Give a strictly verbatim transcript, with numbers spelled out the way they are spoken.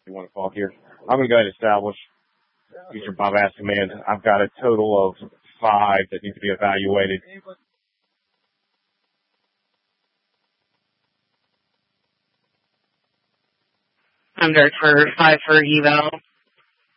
you want to call here. I'm going to go ahead and establish Eastern Bypass Command. I've got a total of five that need to be evaluated. I'm good for five for eval.